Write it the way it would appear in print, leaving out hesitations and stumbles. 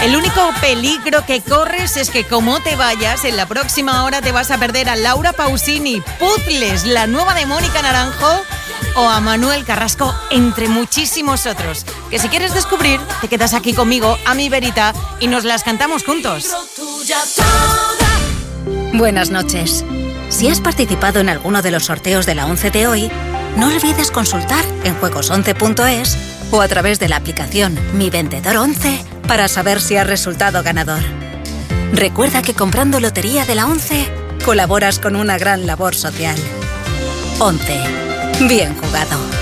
El único peligro que corres es que como te vayas, en la próxima hora te vas a perder a Laura Pausini, Puzzles, la nueva de Mónica Naranjo, o a Manuel Carrasco, entre muchísimos otros. Que si quieres descubrir, te quedas aquí conmigo, a mi verita, y nos las cantamos juntos. Buenas noches. Si has participado en alguno de los sorteos de la 11 de hoy, no olvides consultar en juegos11.es o a través de la aplicación Mi Vendedor 11 para saber si has resultado ganador. Recuerda que comprando Lotería de la 11 colaboras con una gran labor social. 11. Bien jugado.